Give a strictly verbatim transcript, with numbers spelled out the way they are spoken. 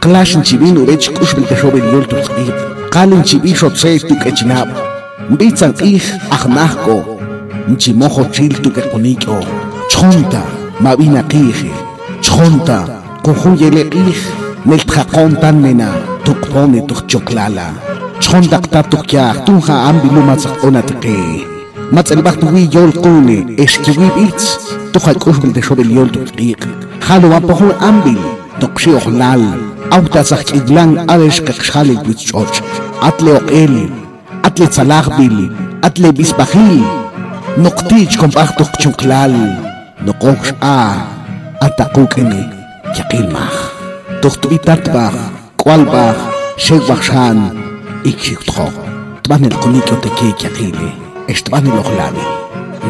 clash chibin urech kushbil te shobel yol tu tsqib qalin chibi shotse tu kechnab bitsan ih ahnahko nchimojo chil tu keqonikyo chonta mabina qih chonta kujuyele ih nel tjaqontan nena tuqpone tuqchoklala chonta qtatuqya tunja ambilu matzaqonatqe matzalbaq tuwi yol qune eskiwi bits tuja kushbil te shobel yol tu tsqib halu apohun ambil tuqshi ohlal auta sakidlan aresh kakshali bitchoch atle oqel atle tzalaqbil atle bisbahil nuqtich kompaqtuq chunqlal nuqosh a ataqukni yaqilmaj tuqtuitatbaj qwalbaj shewbaxan ikshitqo tban el qonikyo teki yaqili estban el oqlabi